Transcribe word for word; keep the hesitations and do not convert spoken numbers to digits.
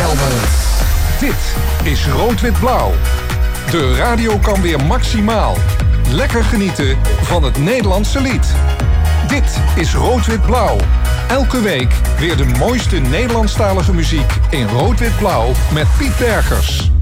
Helmond. Dit is Rood-Wit-Blauw. De radio kan weer maximaal. Lekker genieten van het Nederlandse lied. Dit is Rood-Wit-Blauw. Elke week weer de mooiste Nederlandstalige muziek in Rood-Wit-Blauw met Piet Bergers.